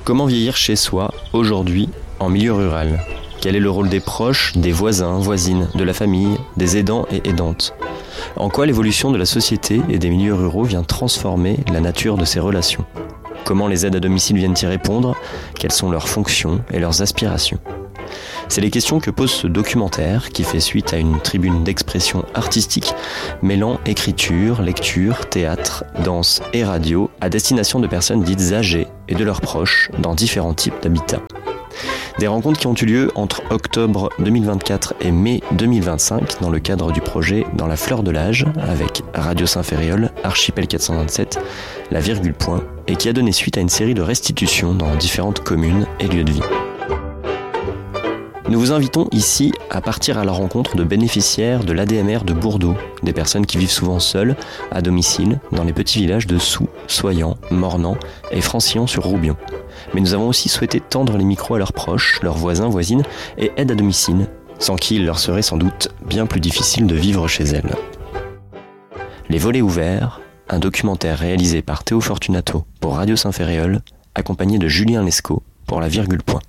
Comment vieillir chez soi, aujourd'hui, en milieu rural ? Quel est le rôle des proches, des voisins, voisines, de la famille, des aidants et aidantes ? En quoi l'évolution de la société et des milieux ruraux vient transformer la nature de ces relations ? Comment les aides à domicile viennent y répondre ? Quelles sont leurs fonctions et leurs aspirations ? C'est les questions que pose ce documentaire qui fait suite à une tribune d'expression artistique mêlant écriture, lecture, théâtre, danse et radio à destination de personnes dites âgées et de leurs proches dans différents types d'habitats. Des rencontres qui ont eu lieu entre octobre 2024 et mai 2025 dans le cadre du projet Dans la fleur de l'âge avec Radio Saint-Ferréol, Archipel 427, La Virgule Point et qui a donné suite à une série de restitutions dans différentes communes et lieux de vie. Nous vous invitons ici à partir à la rencontre de bénéficiaires de l'ADMR de Bourdeau, des personnes qui vivent souvent seules, à domicile, dans les petits villages de Soux, Soyans, Mornan et Francillon-sur-Roubion. Mais nous avons aussi souhaité tendre les micros à leurs proches, leurs voisins, voisines et aides à domicile, sans qui il leur serait sans doute bien plus difficile de vivre chez elles. Les volets ouverts, un documentaire réalisé par Théo Fortunato pour Radio Saint-Ferréol, accompagné de Julien Lescaut pour La Virgule Point.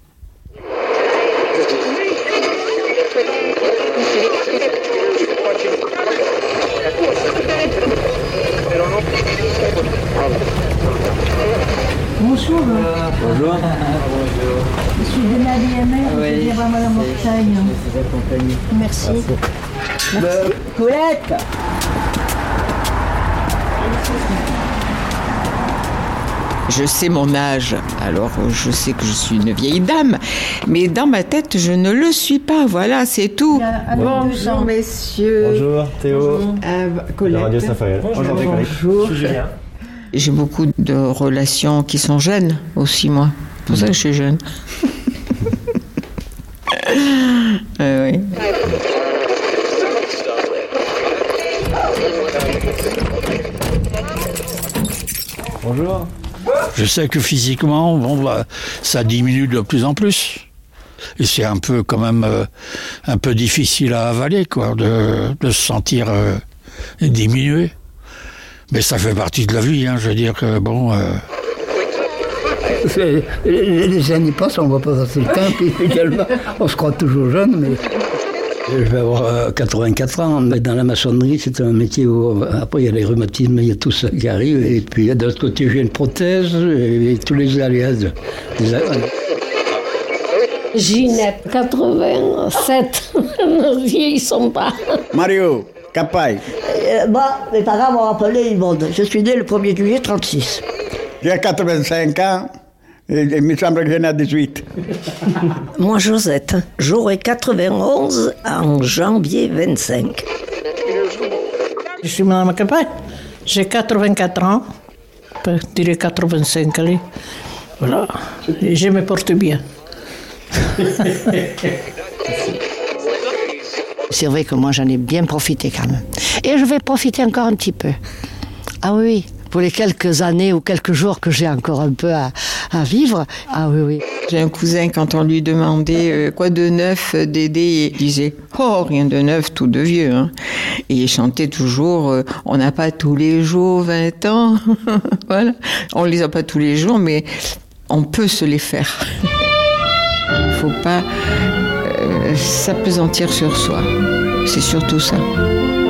Bonjour. Bonjour. Je suis de l'ADMR, je vais dire à Madame Mortagne. Merci. Colette. Je sais mon âge, alors je sais que je suis une vieille dame, mais dans ma tête, je ne le suis pas, voilà, c'est tout. Bonjour messieurs. Bonjour Théo. Colette. Radio Saint-Ferréol. Bonjour. Je suis Julien. J'ai beaucoup de relations qui sont jeunes aussi, moi. C'est pour ça que je suis jeune. Oui. Bonjour. Je sais que physiquement, ça diminue de plus en plus. Et c'est un peu quand même un peu difficile à avaler, quoi, de se sentir diminué. Mais ça fait partie de la vie, hein, je veux dire que bon. Les années passent, on ne voit pas passer le temps, puis également, on se croit toujours jeune, mais. Je vais avoir 84 ans, mais dans la maçonnerie, c'est un métier où, après, il y a les rhumatismes, il y a tout ça qui arrive, et puis de l'autre côté, j'ai une prothèse, et tous les aléas. Ginette, 87, ne vieillissons pas. Mario, Capaille. Mes parents m'ont appelé Yvonne. Je suis né le 1er juillet 36. J'ai 85 ans. Et il me semble que j'en ai 18. Moi, Josette, j'aurai 91 en janvier 25. Je suis Madame Campagne. J'ai 84 ans, je dirais 85, allez. Voilà, et je me porte bien. C'est vrai que moi, j'en ai bien profité quand même. Et je vais profiter encore un petit peu. Ah oui, pour les quelques années ou quelques jours que j'ai encore un peu à vivre. Ah oui, oui. J'ai un cousin, quand on lui demandait quoi de neuf d'aider, il disait « Oh, rien de neuf, tout de vieux. Hein. » Et il chantait toujours « On n'a pas tous les jours 20 ans. » Voilà. On ne les a pas tous les jours, mais on peut se les faire. Il ne faut pas s'appesantir sur soi. C'est surtout ça.